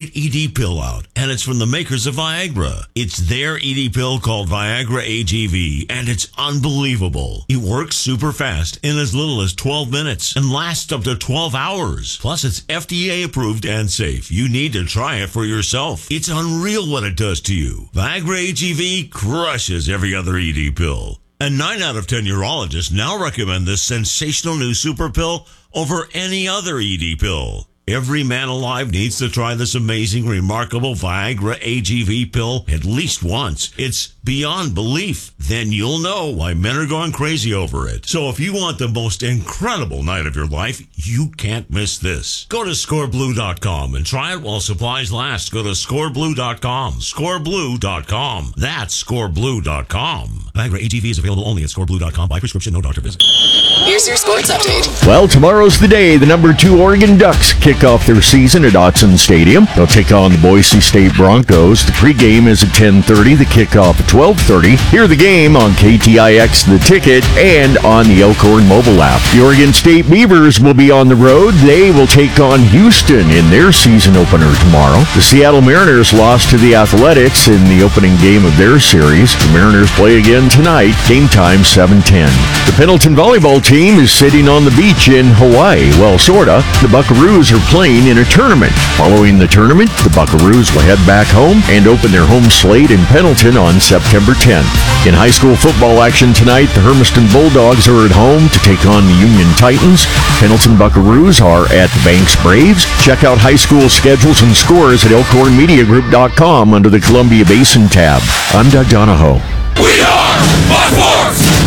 great ED pill out, and it's from the makers of Viagra. It's their ED pill called Viagra AGV, and it's unbelievable. It works super fast in as little as 12 minutes and lasts up to 12 hours. Plus, it's FDA approved and safe. You need to try it for yourself. It's unreal what it does to you. Viagra AGV crushes every other ED pill. And 9 out of 10 urologists now recommend this sensational new super pill over any other ED pill. Every man alive needs to try this amazing, remarkable Viagra AGV pill at least once. It's beyond belief. Then you'll know why men are going crazy over it. So if you want the most incredible night of your life, you can't miss this. Go to scoreblue.com and try it while supplies last. Go to scoreblue.com. Scoreblue.com. That's scoreblue.com. Viagra AGV is available only at scoreblue.com by prescription, no doctor visit. Here's your sports update. Well, tomorrow's the day the number 2 Oregon Ducks kick off their season at Autzen Stadium. They'll take on the Boise State Broncos. The pregame is at 10:30, the kickoff at 12:30. Hear the game on KTIX The Ticket and on the Elkhorn mobile app. The Oregon State Beavers will be on the road. They will take on Houston in their season opener tomorrow. The Seattle Mariners lost to the Athletics in the opening game of their series. The Mariners play again tonight. Game time 7:10. The Pendleton volleyball team is sitting on the beach in Hawaii. Well, sorta. The Buckaroos are playing in a tournament. Following the tournament, the Buckaroos will head back home and open their home slate in Pendleton on September 10th. In high school football action tonight, the Hermiston Bulldogs are at home to take on the Union Titans. Pendleton Buckaroos are at the Banks Braves. Check out high school schedules and scores at elkhornmediagroup.com under the Columbia Basin tab. I'm Doug Donahoe. We are Fox Sports!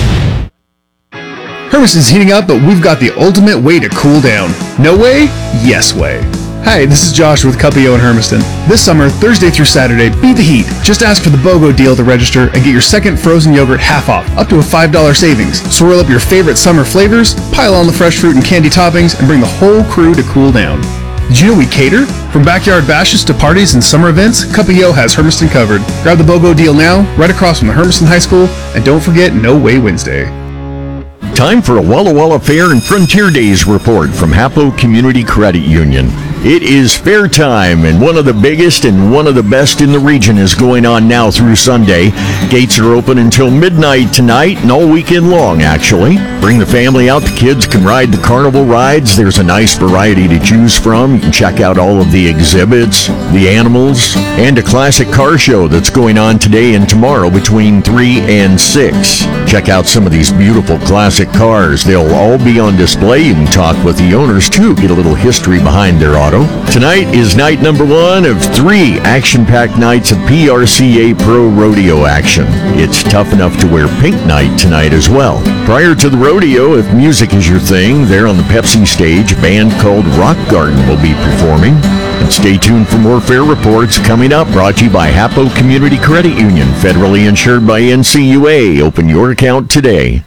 Hermiston's heating up, but we've got the ultimate way to cool down. No way? Yes way. Hi, this is Josh with Cuppio in Hermiston. This summer, Thursday through Saturday, beat the heat. Just ask for the BOGO deal to register and get your second frozen yogurt half off, up to a $5 savings. Swirl up your favorite summer flavors, pile on the fresh fruit and candy toppings, and bring the whole crew to cool down. Did you know we cater? From backyard bashes to parties and summer events, Cuppio has Hermiston covered. Grab the BOGO deal now, right across from the Hermiston High School, and don't forget No Way Wednesday. Time for a Walla Walla Fair and Frontier Days report from Hapo Community Credit Union. It is fair time, and one of the biggest and one of the best in the region is going on now through Sunday. Gates are open until midnight tonight and all weekend long, actually. Bring the family out. The kids can ride the carnival rides. There's a nice variety to choose from. You can check out all of the exhibits, the animals, and a classic car show that's going on today and tomorrow between 3 and 6. Check out some of these beautiful classic cars. They'll all be on display. You can talk with the owners, too. Get a little history behind their auto. Tonight is night number 1 of 3 action-packed nights of PRCA Pro Rodeo action. It's tough enough to wear pink night tonight as well. Prior to the rodeo, if music is your thing, there on the Pepsi stage, a band called Rock Garden will be performing. And stay tuned for more fair reports coming up, brought to you by Hapo Community Credit Union, federally insured by NCUA. Open your account today.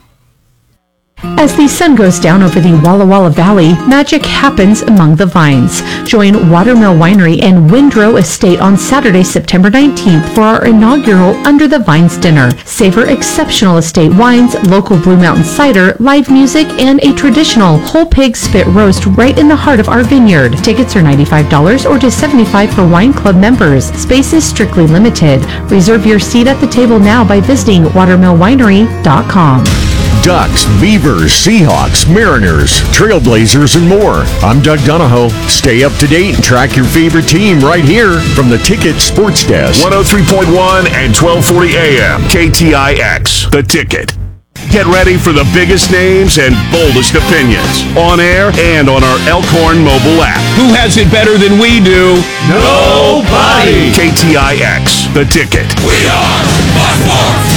As the sun goes down over the Walla Walla Valley, magic happens among the vines. Join Watermill Winery and Windrow Estate on Saturday, September 19th for our inaugural Under the Vines dinner. Savor exceptional estate wines, local Blue Mountain cider, live music, and a traditional whole pig spit roast right in the heart of our vineyard. Tickets are $95 or just $75 for wine club members. Space is strictly limited. Reserve your seat at the table now by visiting watermillwinery.com. Ducks, Beavers, Seahawks, Mariners, Trailblazers, and more. I'm Doug Donahoe. Stay up to date and track your favorite team right here from the Ticket Sports Desk. 103.1 and 1240 AM. KTIX, The Ticket. Get ready for the biggest names and boldest opinions on air and on our Elkhorn mobile app. Who has it better than we do? Nobody! KTIX, The Ticket. We are Fox Sports!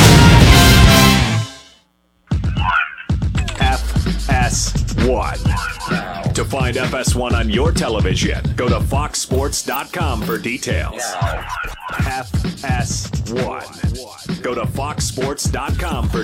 FS1. To find FS1 on your television, go to foxsports.com for details. FS1. Go to foxsports.com for